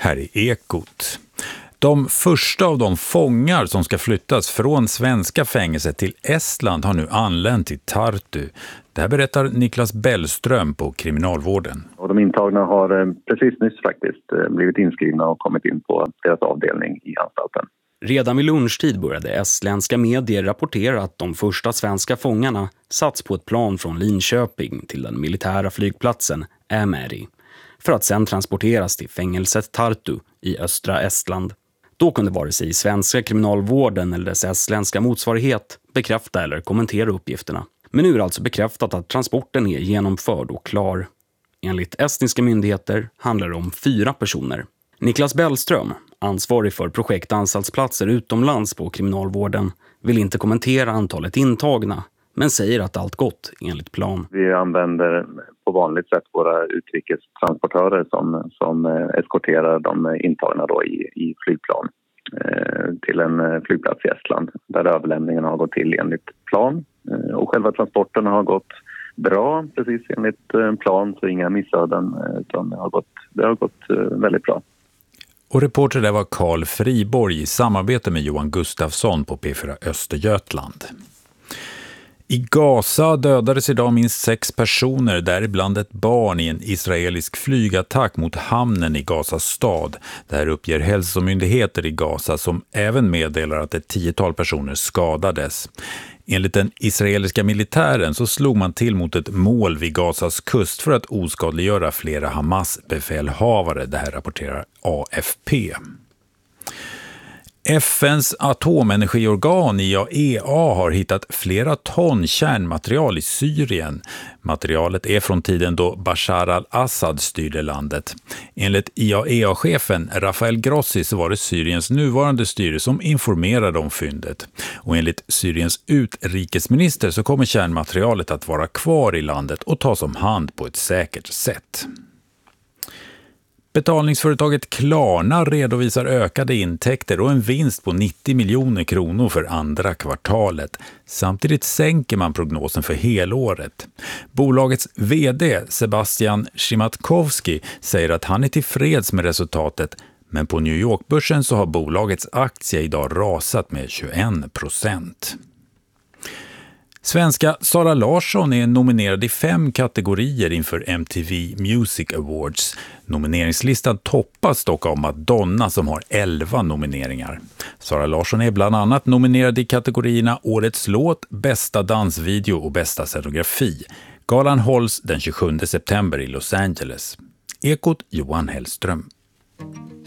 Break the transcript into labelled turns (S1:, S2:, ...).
S1: här är Ekot. De första av de fångar som ska flyttas från svenska fängelser till Estland har nu anlänt till Tartu. Det här berättar Niklas Bellström på kriminalvården.
S2: Och de intagna har precis nyss faktiskt blivit inskrivna och kommit in på deras avdelning i anstalten.
S3: Redan vid lunchtid började estländska medier rapportera att de första svenska fångarna satts på ett plan från Linköping till den militära flygplatsen Ämeri för att sedan transporteras till fängelset Tartu i östra Estland. Då kunde vare sig svenska kriminalvården eller dess estländska motsvarighet bekräfta eller kommentera uppgifterna. Men nu är det alltså bekräftat att transporten är genomförd och klar. Enligt estniska myndigheter handlar det om 4 personer. Niklas Bellström, ansvarig för projektanstaltsplatser utomlands på kriminalvården, vill inte kommentera antalet intagna, men säger att allt gått enligt plan.
S2: Vi använder på vanligt sätt våra utrikestransportörer som eskorterar de intagna då i flygplan till en flygplats i Estland där överlämningen har gått till enligt plan. Och själva transporten har gått bra, precis enligt plan, så inga missöden, utan det har gått väldigt bra.
S1: Och reporter där var Carl Friborg i samarbete med Johan Gustafsson på P4 Östergötland. I Gaza dödades idag minst 6 personer, däribland ett barn, i en israelisk flygattack mot hamnen i Gazas stad. Det här uppger hälsomyndigheter i Gaza, som även meddelar att ett 10-tal personer skadades. Enligt den israeliska militären så slog man till mot ett mål vid Gazas kust för att oskadliggöra flera Hamas-befälhavare. Det här rapporterar AFP. FNs atomenergiorgan IAEA har hittat flera ton kärnmaterial i Syrien. Materialet är från tiden då Bashar al-Assad styrde landet. Enligt IAEA-chefen Rafael Grossi så var det Syriens nuvarande styre som informerade om fyndet. Och enligt Syriens utrikesminister så kommer kärnmaterialet att vara kvar i landet och tas om hand på ett säkert sätt. Betalningsföretaget Klarna redovisar ökade intäkter och en vinst på 90 miljoner kronor för andra kvartalet. Samtidigt sänker man prognosen för helåret. Bolagets vd Sebastian Szymatkowski säger att han är tillfreds med resultatet, men på New York-börsen så har bolagets aktie idag rasat med 21%. Svenska Sara Larsson är nominerad i 5 kategorier inför MTV Music Awards. Nomineringslistan toppas dock av Madonna som har 11 nomineringar. Sara Larsson är bland annat nominerad i kategorierna Årets låt, Bästa dansvideo och Bästa scenografi. Galan hålls den 27 september i Los Angeles. Ekot Johan Hellström.